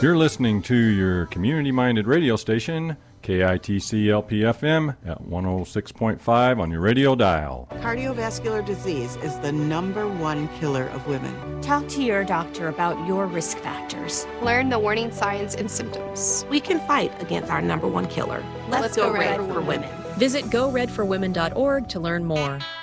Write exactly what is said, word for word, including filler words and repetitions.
You're listening to your community-minded radio station, K I T C L P F M at one oh six point five on your radio dial. Cardiovascular disease is the number one killer of women. Talk to your doctor about your risk factors. Learn the warning signs and symptoms. We can fight against our number one killer. Let's, Let's go, go red, red for for women. women. Visit go red for women dot org to learn more.